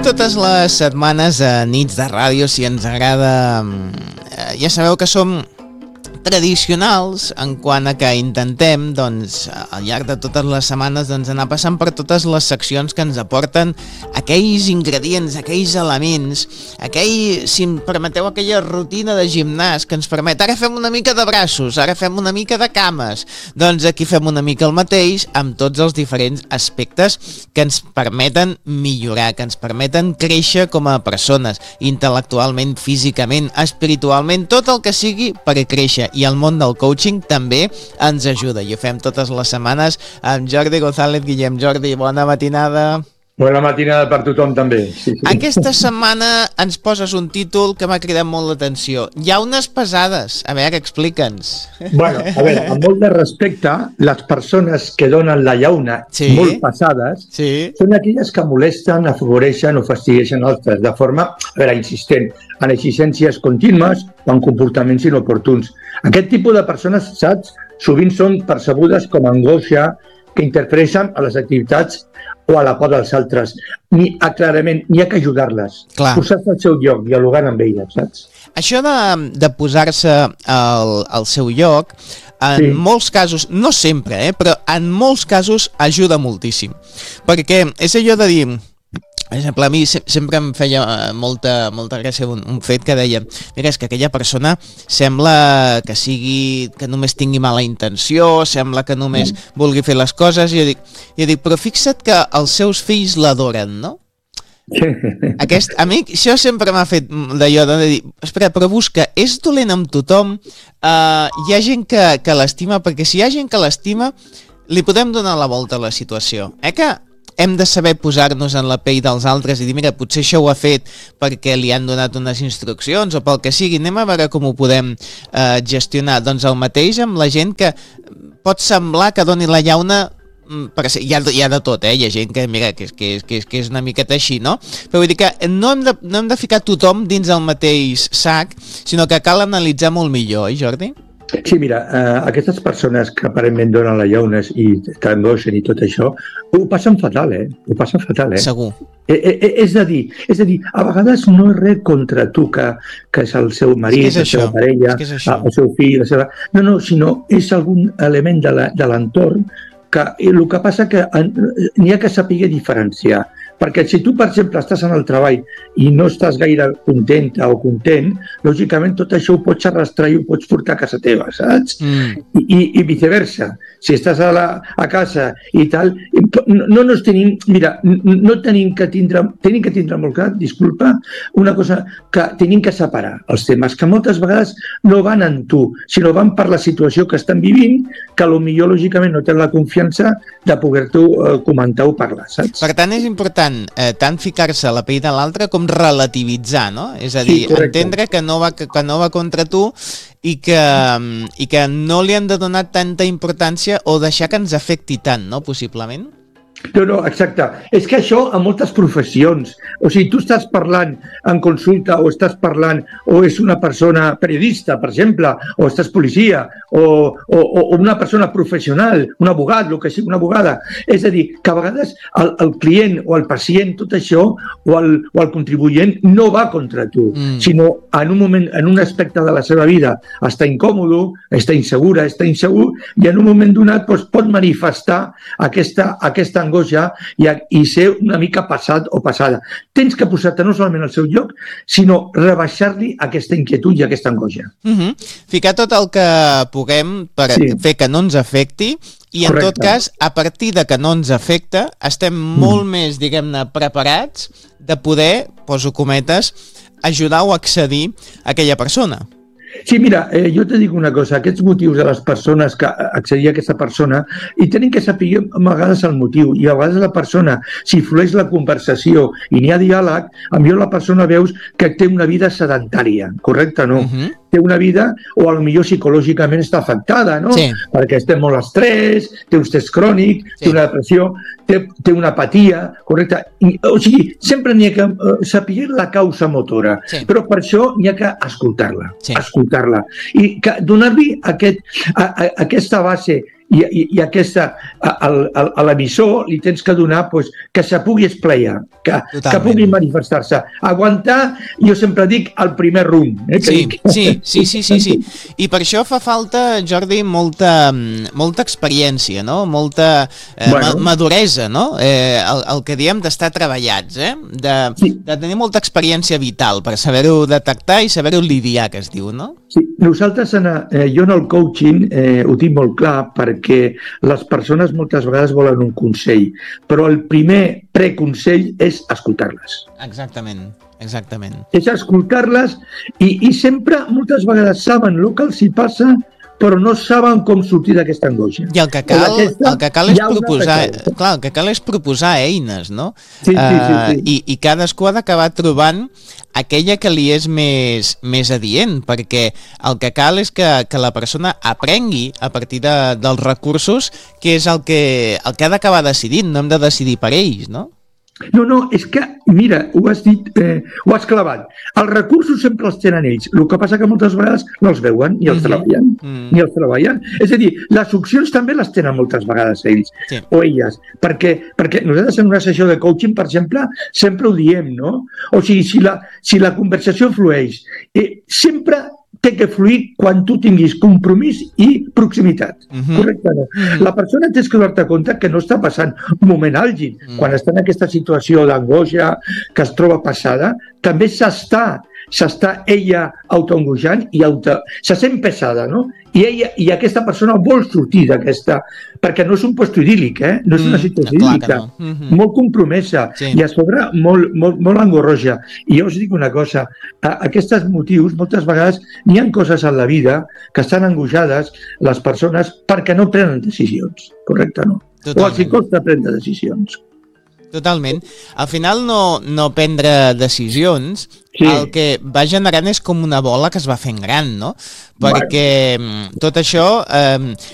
totes les setmanes a Nits de Ràdio, si ens agrada. Ja sabeu que som tradicionals en quant a que intentem, doncs, al llarg de totes les setmanes, doncs, anar passant per totes les seccions que ens aporten aquells ingredients, aquells elements, si em permeteu, aquella rutina de gimnàs que ens permet, ara fem una mica de braços, ara fem una mica de cames, doncs aquí fem una mica el mateix amb tots els diferents aspectes que ens permeten millorar, que ens permeten créixer com a persones, intel·lectualment, físicament, espiritualment, tot el que sigui per créixer. I el món del coaching també ens ajuda. I ho fem totes les setmanes amb Jordi González Guillem. Jordi, bona matinada. Bona matinada per tothom també. Sí. Aquesta setmana ens poses un títol que m'ha cridat molt l'atenció. Llaunes pesades. A veure, explica'ns. Bueno, a veure, amb molt de respecte, les persones que donen la llauna molt pesades són aquelles que molesten, afavoreixen o fastigueixen altres de forma, a veure, insistent, en exigències contínues o en comportaments inoportuns. Aquest tipus de persones, saps, sovint són percebudes com a angoixa que interfereixen a les activitats o a la por dels altres. Clarament, n'hi ha que ajudar-les. Posar-se al seu lloc, dialogant amb elles, saps? Això de posar-se al seu lloc, en molts casos, no sempre, però en molts casos ajuda moltíssim. Perquè és allò de dir... Per exemple, a mi sempre em feia molta gràcia un fet que deia, mira, és que aquella persona sembla que només tingui mala intenció, sembla que només vulgui fer les coses, i jo dic, però fixa't que els seus fills l'adoren, no? A mi això sempre m'ha fet d'allò de dir, espera, però busca, és dolent amb tothom, hi ha gent que l'estima, perquè si hi ha gent que l'estima, li podem donar la volta a la situació, que hem de saber posar-nos en la pell dels altres i dir, mira, potser això ho ha fet perquè li han donat unes instruccions o pel que sigui, anem a veure com ho podem gestionar. Doncs el mateix amb la gent que pot semblar que doni la llauna, hi ha de tot, hi ha gent que, mira, que és una miqueta així, no? Però vull dir que no hem de ficar tothom dins el mateix sac, sinó que cal analitzar molt millor, Jordi? Sí, mira, aquestes persones que aparentment donen la llaunes i t'angoixen i tot això, ho passen fatal, Ho passen fatal, Segur. És a dir, a vegades no és res contra tu, que és el seu marit, la seva parella, el seu fill, la seva... No, sinó és algun element de l'entorn que el que passa que n'hi ha que saber diferenciar. Perquè si tu, per exemple, estàs en el treball i no estàs gaire contenta o content, lògicament tot això ho pots arrastrar i ho pots portar a casa teva, saps? I viceversa. Si estàs a casa i tal, no tenim que tindre molt clar, disculpa, una cosa, que tenim que separar els temes, que moltes vegades no van en tu, sinó van per la situació que estan vivint, que potser lògicament no tenen la confiança de poder-t'ho comentar o parlar, saps? Per tant, és important tant ficar-se a la pell de l'altre com relativitzar, no? És a dir, entendre que no va contra tu i que no li han de donar tanta importància o deixar que ens afecti tant, no? Possiblement. No, exacte. És que això a moltes professions, o sigui, tu estàs parlant en consulta o estàs parlant, o és una persona periodista, per exemple, o estàs policia, o una persona professional, un abogat, el que sigui, una abogada. És a dir, que a vegades el client o el pacient, tot això, o el contribuent, no va contra tu, sinó en un moment, en un aspecte de la seva vida, està incòmode, està insegura, està insegur, i en un moment donat pot manifestar aquesta angoixa i ser una mica passat o passada. Tens que posar-te no solament al seu lloc, sinó rebaixar-li aquesta inquietud i aquesta angoixa. Ficar tot el que puguem per fer que no ens afecti i en tot cas, a partir de que no ens afecta, estem molt més, diguem-ne, preparats de poder, poso cometes, ajudar o accedir a aquella persona. Sí, mira, jo te dic una cosa, aquests motius de les persones que accedir a aquesta persona, i tenim que saber a vegades el motiu, i a vegades la persona, si flueix la conversació i n'hi ha diàleg, potser la persona veus que té una vida sedentària, correcte, no? Té una vida, o potser psicològicament està afectada, no? Perquè té molt estrès, té un estrès crònic, té una depressió, té una apatia, correcte? O sigui, sempre n'hi ha que saber la causa motora, però per això n'hi ha que escoltar-la, i donar-li aquesta base i aquesta, a l'emissor li tens que donar que se pugui esplayar, que pugui manifestar-se. Aguantar, jo sempre dic, el primer rumb. Sí. I per això fa falta, Jordi, molta experiència, no? Molta maduresa, no? El que diem d'estar treballats, de tenir molta experiència vital per saber-ho detectar i saber-ho lidiar, que es diu, no? Sí, nosaltres, jo en el coaching ho tinc molt clar perquè les persones moltes vegades volen un consell, però el primer preconsell és escoltar-les. Exactament. És escoltar-les i sempre, moltes vegades, saben el que els hi passa, però no saben com sortir d'aquesta angoixa. I el que cal és proposar, clar, el que cal és proposar eines, no? Sí. I cadascú ha d'acabar trobant aquella que li és més adient, perquè el que cal és que la persona aprengui a partir dels recursos, que és el que ha d'acabar decidint, no hem de decidir per ells, no? No, és que, mira, ho has dit, ho has clavat. Els recursos sempre els tenen ells. El que passa que moltes vegades no els veuen ni els treballen. És a dir, les opcions també les tenen moltes vegades ells o elles. Perquè nosaltres en una sessió de coaching, per exemple, sempre ho diem, no? O sigui, si la conversació flueix, sempre té que fluir quan tu tinguis compromís i proximitat. Correcte, no? La persona tens que donar-te compte que no està passant un moment àlgid. Quan està en aquesta situació d'angoixa que es troba passada, també s'està ella autoangoixant i se sent pesada, no? I aquesta persona vol sortir d'aquesta, perquè no és un lloc idíl·lic, no és una situació idíl·lica, molt compromesa i a sobre molt engorrosa. I jo us dic una cosa, aquests motius, moltes vegades n'hi ha coses en la vida que estan angoixades les persones perquè no prenen decisions, correcte, no? O els costa prendre decisions. Totalment. Al final no prendre decisions, el que va generant és com una bola que es va fent gran, no? Perquè tot això